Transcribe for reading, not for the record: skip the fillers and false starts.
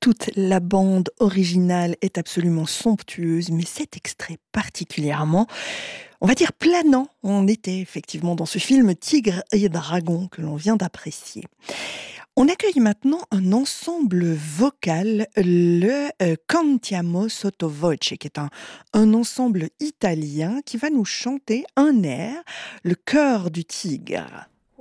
toute la bande originale est absolument somptueuse, mais cet extrait particulièrement, on va dire planant. On était effectivement dans ce film Tigre et Dragon que l'on vient d'apprécier. On accueille maintenant un ensemble vocal, le Cantiamo Sottovoce, qui est un ensemble italien qui va nous chanter un air, le chœur du tigre.